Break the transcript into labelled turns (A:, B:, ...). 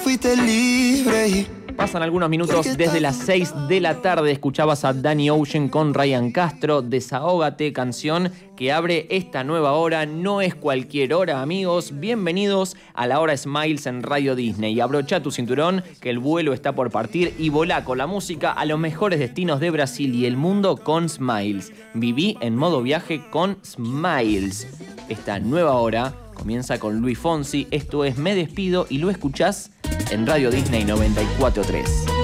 A: Fuiste libre y...
B: Pasan algunos minutos desde las 6 de la tarde. Escuchabas a Danny Ocean con Ryan Castro. Desahógate, canción que abre esta nueva hora. No es cualquier hora, amigos. Bienvenidos a la hora Smiles en Radio Disney. Abrocha tu cinturón, que el vuelo está por partir, y volá con la música a los mejores destinos de Brasil y el mundo con Smiles. Viví en modo viaje con Smiles. Esta nueva hora comienza con Luis Fonsi. Esto es Me Despido y lo escuchás en Radio Disney 94.3.